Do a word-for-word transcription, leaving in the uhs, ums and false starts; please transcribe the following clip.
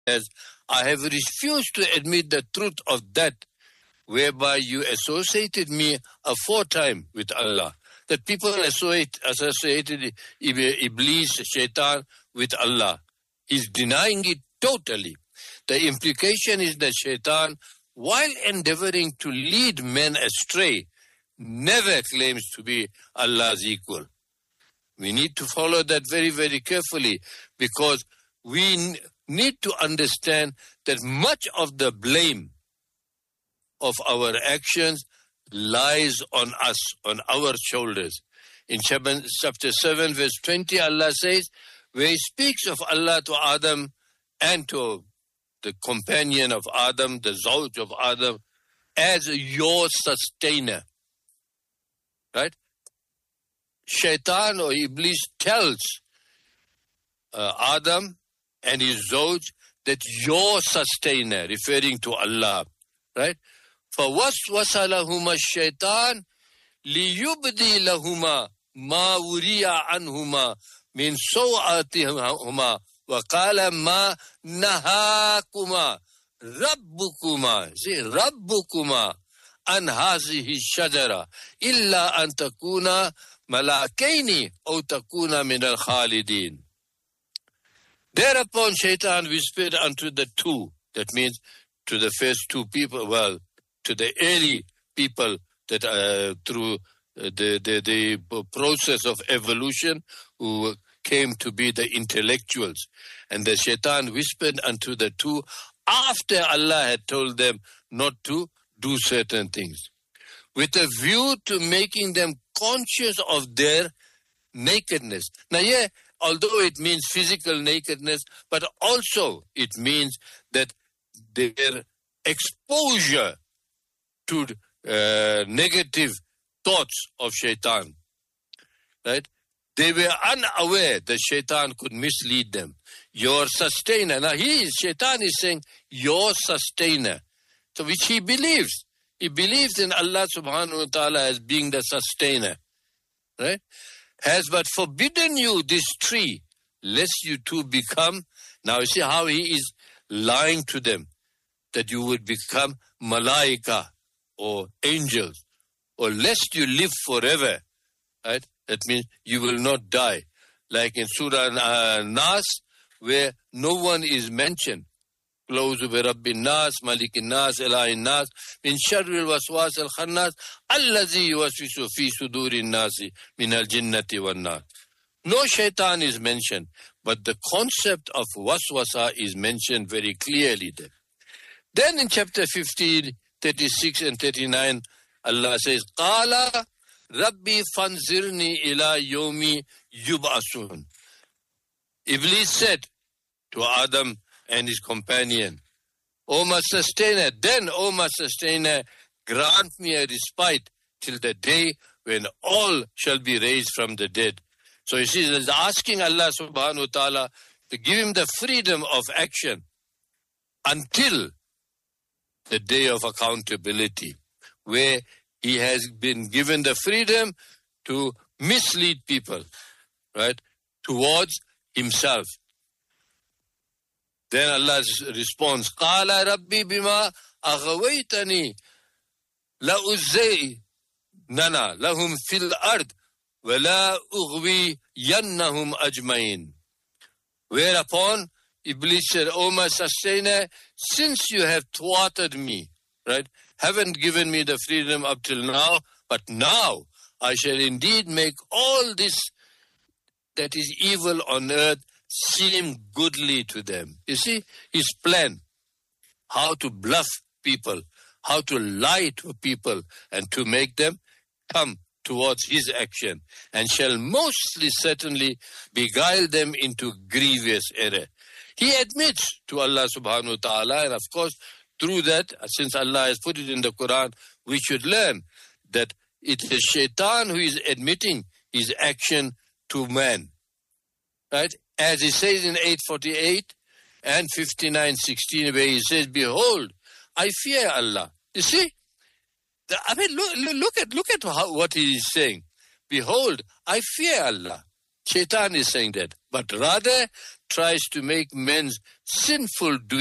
says, I have refused to admit the truth of that whereby you associated me aforetime with Allah. That people associate, associated Iblis, Shaitan with Allah. He's denying it totally. The implication is that Shaitan, while endeavoring to lead men astray, never claims to be Allah's equal. We need to follow that very, very carefully, because we need to understand that much of the blame of our actions lies on us, on our shoulders. In chapter seven, verse twenty, Allah says, where He speaks of Allah to Adam and to the companion of Adam, the Zawj of Adam, as your sustainer. Right? Shaitan or Iblis tells uh, Adam and his Zawj that your sustainer, referring to Allah. Right? فَوَسْوَسَ لَهُمَا الشَّيْطَانِ لِيُبْدِي لَهُمَا مَا وُرِيَ عَنْهُمَا مِنْ سَوْآتِهِمَا وَقَالَ مَا نَهَاكُمَا رَبُّكُمَا See, رَبُّكُمَا عَنْ هَذِهِ الشَّجَرَةِ إِلَّا أَن تَكُونَا مَلَائِكَيْنِ أَوْ تَكُونَا مِنَ الْخَالِدِينَ. Thereupon Shaitan whispered unto the two, that means to the first two people, well, to the early people that uh, through the, the, the process of evolution who came to be the intellectuals. And the Shaitan whispered unto the two after Allah had told them not to do certain things, with a view to making them conscious of their nakedness. Now, yeah, although it means physical nakedness, but also it means that their exposure to uh, negative thoughts of Shaitan, right? They were unaware that Shaitan could mislead them. Your sustainer. Now he is, Shaitan is saying, your sustainer. So which he believes. He believes in Allah subhanahu wa ta'ala as being the sustainer. Right? Has but forbidden you this tree, lest you too become. Now you see how he is lying to them, that you would become malaika or angels, or lest you live forever. Right? That means you will not die. Like in Surah uh, Nas, where no one is mentioned. Close bi Rabbin Nas, Malikin Nas, Ilahin Nas, min sharril waswas al khannas, allazi yuwaswisu fi sudurin nasi min al jinnati wan nas. No Shaitan is mentioned, but the concept of waswasa is mentioned very clearly there. Then in chapter fifteen, thirty-six and thirty-nine, Allah says, Qala Rabbi fanzirni ila yomi yub'asun. Iblis said to Adam and his companion, O my sustainer, then, O my sustainer, grant me a respite till the day when all shall be raised from the dead. So you see, he's asking Allah subhanahu wa ta'ala to give him the freedom of action until the day of accountability, where he has been given the freedom to mislead people, right, towards himself. Then Allah responds, Qala Rabbi bima aghawaytani la'uzzay nana lahum fil ard wa la ughwi yannahum ajmain. Whereupon Iblis said, O my sustainer, since you have thwarted me, right, haven't given me the freedom up till now, but now I shall indeed make all this that is evil on earth seem goodly to them. You see, his plan, how to bluff people, how to lie to people and to make them come towards his action, and shall mostly certainly beguile them into grievous error. He admits to Allah subhanahu wa ta'ala, and of course, through that, since Allah has put it in the Quran, we should learn that it is Shaitan who is admitting his action to man. Right? As he says in eight forty-eight and fifty-nine sixteen, where he says, Behold, I fear Allah. You see? The, I mean, look, look at look at how, what he is saying. Behold, I fear Allah. Shaitan is saying that, but rather tries to make men's sinful doing